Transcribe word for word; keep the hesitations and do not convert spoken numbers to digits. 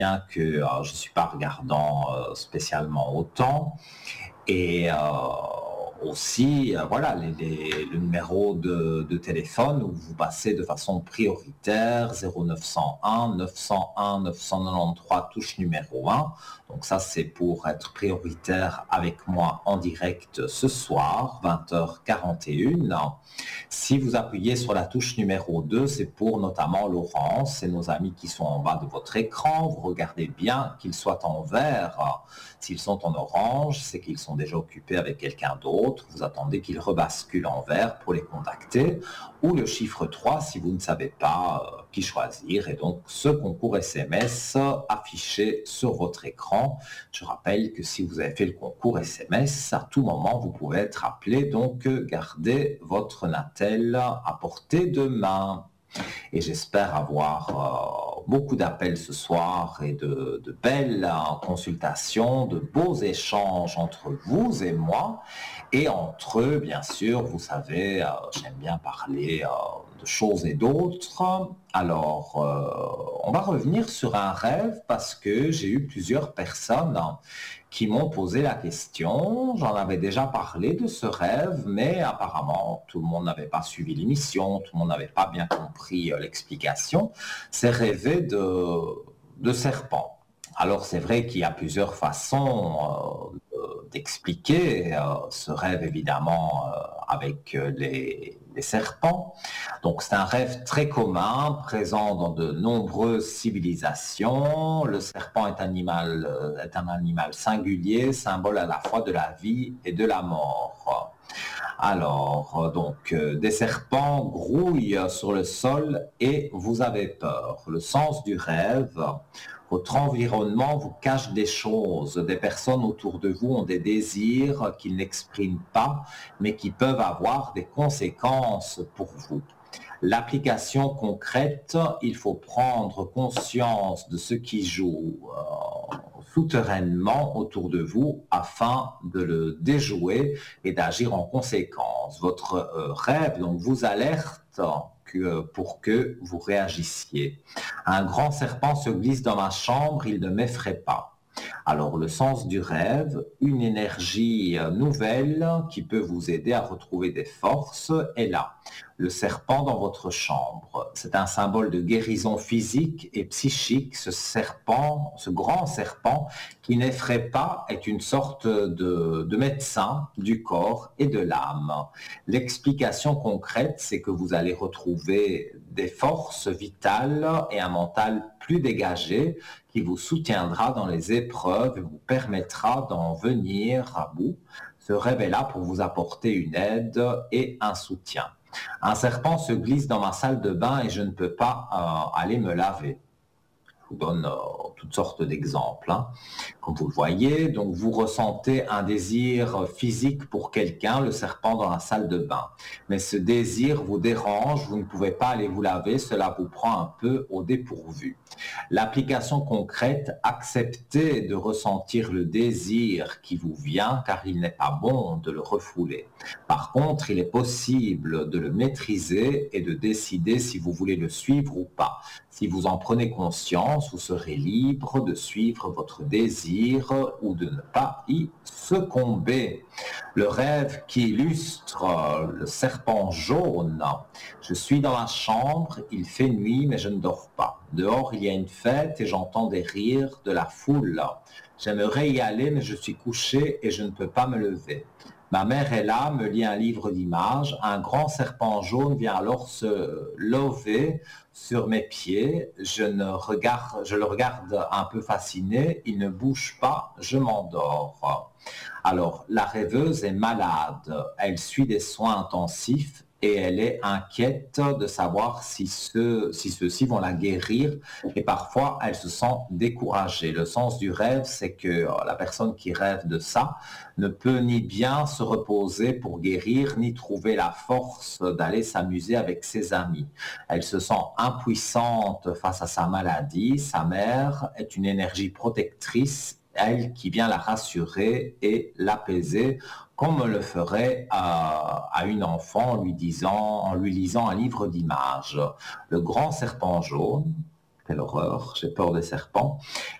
bien que euh, je ne suis pas regardant euh, spécialement autant. Et euh, aussi, euh, voilà, les- les- le numéro de, de téléphone où vous passez de façon prioritaire, zéro neuf cent un neuf cent un neuf cent quatre-vingt-treize, touche numéro un. Donc ça, c'est pour être prioritaire avec moi en direct ce soir, vingt heures quarante et une. Si vous appuyez sur la touche numéro deux, c'est pour notamment Laurence et nos amis qui sont en bas de votre écran. Vous regardez bien qu'ils soient en vert. S'ils sont en orange, c'est qu'ils sont déjà occupés avec quelqu'un d'autre. Vous attendez qu'ils rebasculent en vert pour les contacter. Ou le chiffre trois si vous ne savez pas euh, qui choisir. Et donc, ce concours S M S affiché sur votre écran. Je rappelle que si vous avez fait le concours S M S, à tout moment, vous pouvez être appelé. Donc, gardez votre Natel à portée de main. Et j'espère avoir euh, beaucoup d'appels ce soir et de, de belles euh, consultations, de beaux échanges entre vous et moi. Et entre eux, bien sûr, vous savez, euh, j'aime bien parler euh, de choses et d'autres. Alors, euh, on va revenir sur un rêve parce que j'ai eu plusieurs personnes qui m'ont posé la question. J'en avais déjà parlé de ce rêve, mais apparemment, tout le monde n'avait pas suivi l'émission, tout le monde n'avait pas bien compris euh, l'explication. C'est rêver de, de serpents. Alors, c'est vrai qu'il y a plusieurs façons euh, d'expliquer euh, ce rêve, évidemment, euh, avec euh, les, les serpents. Donc, c'est un rêve très commun, présent dans de nombreuses civilisations. Le serpent est, animal, euh, est un animal singulier, symbole à la fois de la vie et de la mort. Alors, euh, donc, euh, des serpents grouillent sur le sol et vous avez peur. Le sens du rêve, votre environnement vous cache des choses. Des personnes autour de vous ont des désirs qu'ils n'expriment pas, mais qui peuvent avoir des conséquences pour vous. L'application concrète, il faut prendre conscience de ce qui joue euh, souterrainement autour de vous afin de le déjouer et d'agir en conséquence. Votre euh, rêve donc vous alerte que, pour que vous réagissiez. Un grand serpent se glisse dans ma chambre, il ne m'effraie pas. Alors le sens du rêve, une énergie nouvelle qui peut vous aider à retrouver des forces est là. Le serpent dans votre chambre, c'est un symbole de guérison physique et psychique. Ce serpent, ce grand serpent qui n'effraie pas est une sorte de, de médecin du corps et de l'âme. L'explication concrète, c'est que vous allez retrouver des forces vitales et un mental plus dégagé qui vous soutiendra dans les épreuves et vous permettra d'en venir à bout. Ce rêve est là pour vous apporter une aide et un soutien. Un serpent se glisse dans ma salle de bain et je ne peux pas euh, aller me laver. Je vous donne euh, toutes sortes d'exemples, hein. Comme vous le voyez, donc vous ressentez un désir physique pour quelqu'un, le serpent dans la salle de bain. Mais ce désir vous dérange, vous ne pouvez pas aller vous laver, cela vous prend un peu au dépourvu. L'application concrète, acceptez de ressentir le désir qui vous vient car il n'est pas bon de le refouler. Par contre, il est possible de le maîtriser et de décider si vous voulez le suivre ou pas. Si vous en prenez conscience, vous serez libre de suivre votre désir ou de ne pas y succomber. Le rêve qui illustre le serpent jaune. Je suis dans la chambre, il fait nuit, mais je ne dors pas. Dehors, il y a une fête et j'entends des rires de la foule. J'aimerais y aller, mais je suis couché et je ne peux pas me lever. Ma mère est là, me lit un livre d'images. Un grand serpent jaune vient alors se lever sur mes pieds. Je, ne regarde, je le regarde un peu fasciné. Il ne bouge pas, je m'endors. Alors, la rêveuse est malade. Elle suit des soins intensifs et elle est inquiète de savoir si, ceux, si ceux-ci vont la guérir et parfois elle se sent découragée. Le sens du rêve, c'est que la personne qui rêve de ça ne peut ni bien se reposer pour guérir, ni trouver la force d'aller s'amuser avec ses amis. Elle se sent impuissante face à sa maladie. Sa mère est une énergie protectrice, elle qui vient la rassurer et l'apaiser, comme on le ferait à, à une enfant en lui disant, en lui lisant un livre d'images. Le grand serpent jaune, quelle horreur, j'ai peur des serpents.